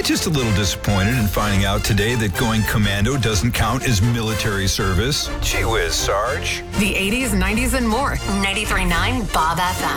just a little disappointed in finding out today that going commando doesn't count as military service. Gee whiz, Sarge. The 80s, 90s, and more. 93.9 Bob FM.